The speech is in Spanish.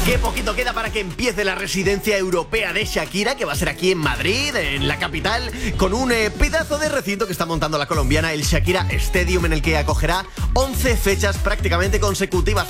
Qué poquito queda para que empiece la residencia europea de Shakira, que va a ser aquí en Madrid, en la capital, con un pedazo de recinto que está montando la colombiana, el Shakira Stadium, en el que acogerá 11 fechas prácticamente consecutivas.